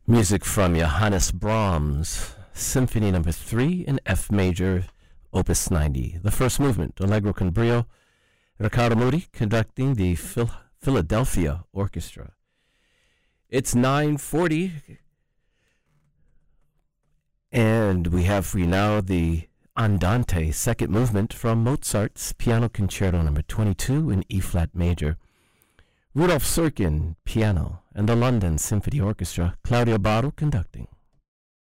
Music from Johannes Brahms, Symphony No. 3 in F major, Opus 90. The first movement, Allegro con brio, Riccardo Muti conducting the Philadelphia Orchestra. It's 9:40, and we have for you now the Andante second movement from Mozart's Piano Concerto No. 22 in E-flat major. Rudolf Serkin, piano, and the London Symphony Orchestra, Claudio Baru conducting.